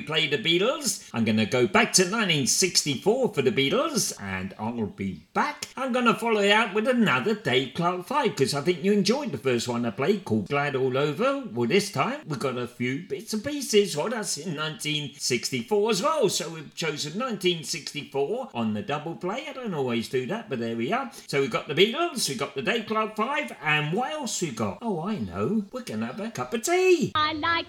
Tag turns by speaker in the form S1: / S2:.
S1: replay the Beatles. I'm going to go back to 1964 for the Beatles, and I'll be back. I'm going to follow it out with another Dave Clark 5, because I think you enjoyed the first one I played, called Glad All Over. Well, this time we've got a few bits and pieces. Well, that's in 1964 as well, so we've chosen 1964 on the double play. I don't always do that, but there we are. So we've got the Beatles, we've got the Dave Clark 5, and what else we got? Oh, I know. We're going to have a cup of tea.
S2: I like